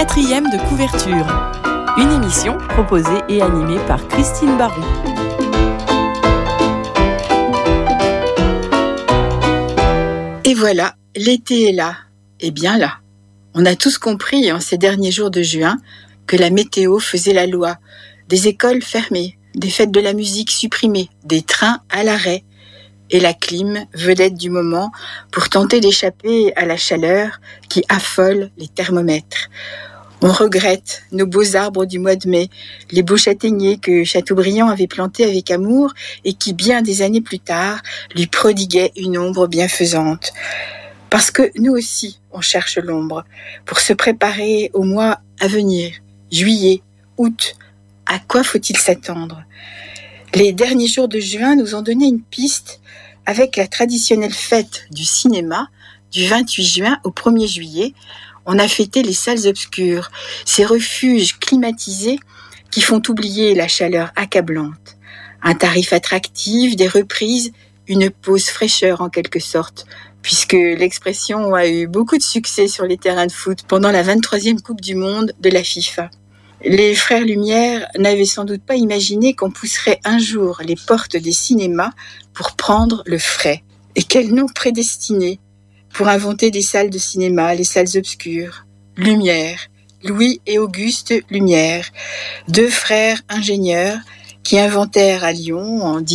4e de couverture. Une émission proposée et animée par Christine Baron. Et voilà, l'été est là, et bien là. On a tous compris en ces derniers jours de juin que la météo faisait la loi. Des écoles fermées, des fêtes de la musique supprimées, des trains à l'arrêt. Et la clim, vedette du moment, pour tenter d'échapper à la chaleur qui affole les thermomètres. On regrette nos beaux arbres du mois de mai, les beaux châtaigniers que Chateaubriand avait plantés avec amour et qui, bien des années plus tard, lui prodiguaient une ombre bienfaisante. Parce que nous aussi, on cherche l'ombre, pour se préparer au mois à venir, juillet, août. À quoi faut-il s'attendre ? Les derniers jours de juin nous ont donné une piste avec la traditionnelle fête du cinéma du 28 juin au 1er juillet. On a fêté les salles obscures, ces refuges climatisés qui font oublier la chaleur accablante. Un tarif attractif, des reprises, une pause fraîcheur en quelque sorte, puisque l'expression a eu beaucoup de succès sur les terrains de foot pendant la 23e Coupe du Monde de la FIFA. Les frères Lumière n'avaient sans doute pas imaginé qu'on pousserait un jour les portes des cinémas pour prendre le frais. Et quel nom prédestiné pour inventer des salles de cinéma, les salles obscures. Lumière, Louis et Auguste Lumière, deux frères ingénieurs qui inventèrent à Lyon en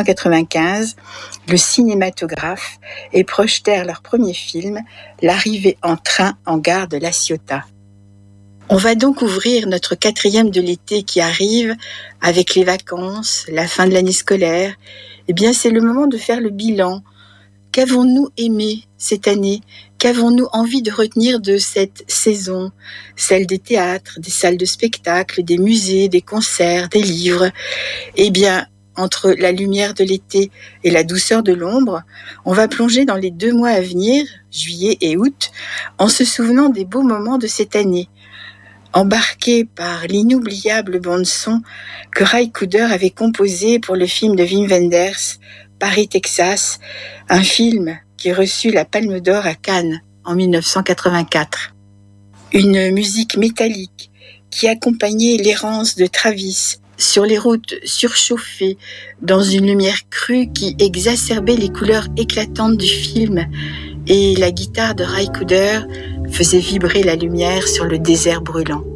1895 le cinématographe et projetèrent leur premier film, l'arrivée en train en gare de La Ciotat. On va donc ouvrir notre 4e de l'été qui arrive avec les vacances, la fin de l'année scolaire. Eh bien, c'est le moment de faire le bilan. Qu'avons-nous aimé cette année ? Qu'avons-nous envie de retenir de cette saison ? Celle des théâtres, des salles de spectacle, des musées, des concerts, des livres. Eh bien, entre la lumière de l'été et la douceur de l'ombre, on va plonger dans les 2 mois à venir, juillet et août, en se souvenant des beaux moments de cette année. Embarqué par l'inoubliable bande-son que Ry Cooder avait composé pour le film de Wim Wenders, Paris, Texas, un film qui reçut la Palme d'Or à Cannes en 1984. Une musique métallique qui accompagnait l'errance de Travis sur les routes surchauffées dans une lumière crue qui exacerbait les couleurs éclatantes du film, et la guitare de Ry Cooder faisait vibrer la lumière sur le désert brûlant.